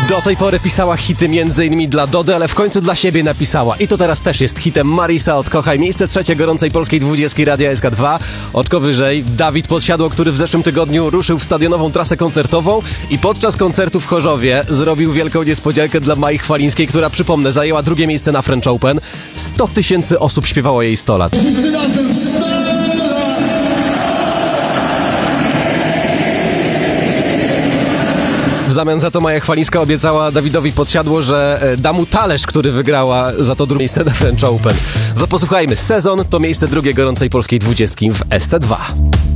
Do tej pory pisała hity m.in. dla Dody, ale w końcu dla siebie napisała. I to teraz też jest hitem Marisa Odkochaj. Miejsce trzecie gorącej polskiej 20 Radia SK2. Oczko wyżej Dawid Podsiadło, który w zeszłym tygodniu ruszył w stadionową trasę koncertową i podczas koncertu w Chorzowie zrobił wielką niespodziankę dla Mai Chwalińskiej, która, przypomnę, zajęła drugie miejsce na French Open. 100 000 osób śpiewało jej 100 lat. W zamian za to Maja Chwalińska obiecała Dawidowi Podsiadło, że da mu talerz, który wygrała za to drugie miejsce na French Open. To posłuchajmy. Sezon to miejsce drugie gorącej polskiej 20 w SC2.